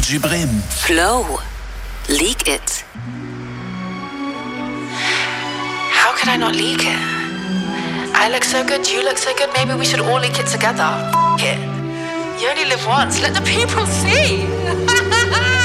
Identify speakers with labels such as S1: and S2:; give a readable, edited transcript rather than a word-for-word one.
S1: Energy Bremen.
S2: Flow. Leak it.
S3: How could I not leak it? I look so good, you look so good, maybe we should all leak it together. F*** it. You only live once, let the people see.